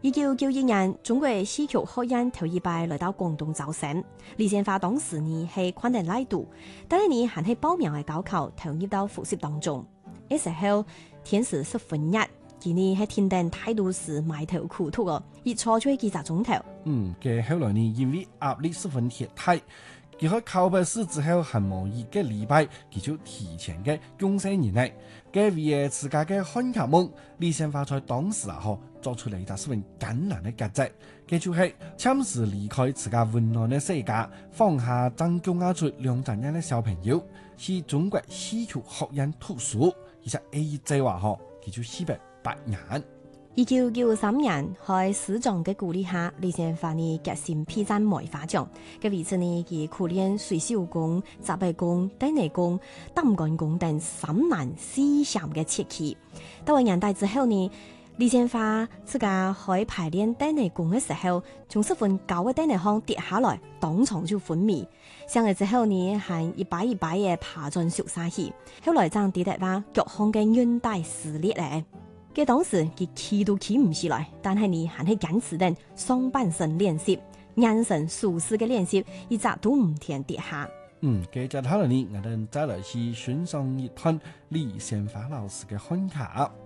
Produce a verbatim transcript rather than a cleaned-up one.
一九九一年，中國戲曲學院頭一擺來到廣東招生。李先發當時呢係昆定來讀，但係呢還係報名嘅高考投入到複習當中。嗰時候天時十分熱，佢呢係天頂態度是埋頭苦讀哦，一坐咗幾個鐘頭。 嗯，嘅後來呢因為壓力十分大，佢喺考筆試之後，還冇一個禮拜，佢就提前嘅公司人嚟，嘅為自家嘅漢劇夢，李先發在當時啊，嗬做出嚟一個十分艱難嘅抉擇，佢就係暫時離開自家溫暖嘅世界，放下曾經壓住兩隻人嘅小朋友，去中國戲曲學院讀書，而且 A 計劃嗬，佢就四百八年。 一九九三年，喺師長嘅鼓勵下，李先發呢決心披戰梅花獎。嘅為此呢，佢苦練水手功、雜技功、丁尼功、擔桿功等三難四險嘅切器。到咗年代之後呢，李先發自家喺排練丁尼功嘅時候，從十分高嘅丁尼項跌下來，當場就昏迷。上嚟之後呢，還一擺一擺嘅爬進熟沙去，後來真跌得話腳項嘅韌帶撕裂咧。嘅當時佢企都企唔起來，但係你還係堅持定上半身練習，眼神熟悉嘅練習，一直都唔停跌下。 嗯，接下來呢，我哋再來去欣賞一段李先發老師嘅漢劇。